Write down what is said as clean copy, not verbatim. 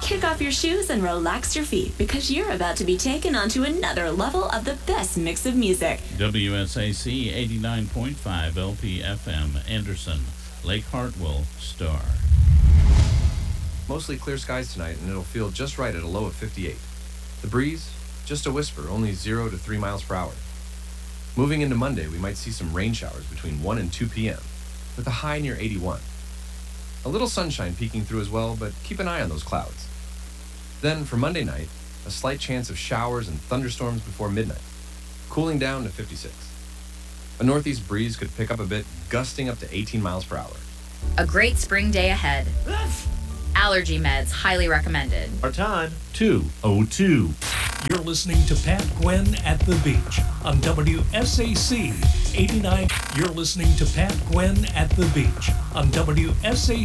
Kick off your shoes and relax your feet because you're about to be taken onto another level of the best mix of music. WSAC 89.5 LPFM, Anderson, Lake Hartwell, Star. Mostly clear skies tonight, and it'll feel just right at a low of 58. The breeze, just a whisper, only 0 to 3 miles per hour. Moving into Monday, we might see some rain showers between 1 and 2 p.m., with a high near 81. A little sunshine peeking through as well, but keep an eye on those clouds. Then, for Monday night, a slight chance of showers and thunderstorms before midnight, cooling down to 56. A northeast breeze could pick up a bit, gusting up to 18 miles per hour. A great spring day ahead. Allergy meds, highly recommended. Our time, 2:02. You're listening to Pat Gwen at the Beach on WSAC 89. You're listening to Pat Gwen at the Beach on WSAC